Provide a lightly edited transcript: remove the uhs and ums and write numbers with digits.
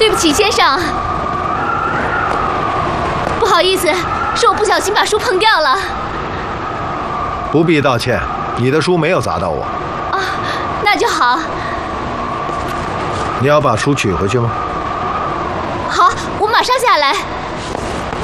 对不起，先生。不好意思，是我不小心把书碰掉了。 不必道歉，你的书没有砸到我。 啊，那就好。 你要把书取回去吗？ 好，我马上下来。